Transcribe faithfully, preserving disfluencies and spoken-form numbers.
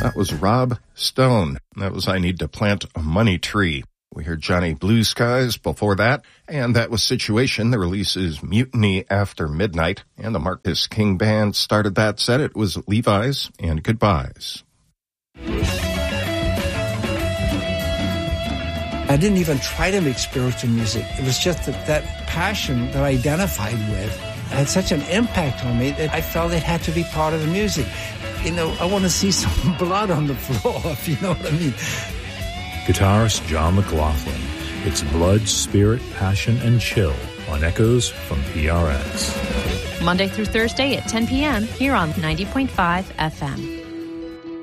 That was Rob Stone. That was I Need to Plant a Money Tree. We heard Johnny Blue Skies before that, and that was Situation. The release is Mutiny After Midnight, and the Marcus King Band started that set. It was Levi's and Goodbyes. I didn't even try to make spiritual music. It was just that, that passion that I identified with had such an impact on me that I felt it had to be part of the music. You know, I want to see some blood on the floor, if you know what I mean. Guitarist John McLaughlin. It's Blood, Spirit, Passion, and Chill on Echoes from P R X. Monday through Thursday at ten p.m. here on ninety point five F M.